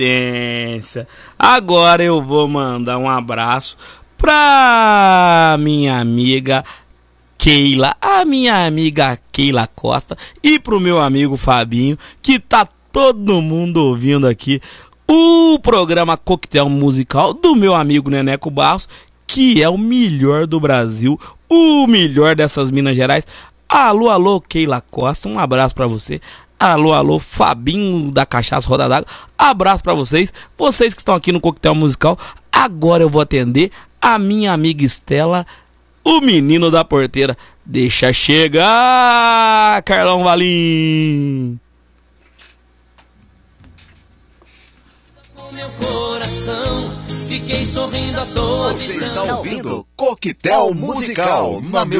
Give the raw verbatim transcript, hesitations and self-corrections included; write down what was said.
Agora eu vou mandar um abraço pra minha amiga Keila, a minha amiga Keila Costa, e pro meu amigo Fabinho, que tá todo mundo ouvindo aqui o programa Coquetel Musical do meu amigo Neneco Barros, que é o melhor do Brasil, o melhor dessas Minas Gerais. Alô, alô, Keila Costa, um abraço pra você. Alô, alô, Fabinho da Cachaça Roda d'Água, abraço pra vocês, vocês que estão aqui no Coquetel Musical. Agora eu vou atender a minha amiga Estela, o menino da porteira. Deixa chegar, Carlão Valim. Com meu coração, fiquei sorrindo à toa. Você está ouvindo Coquetel Musical na meu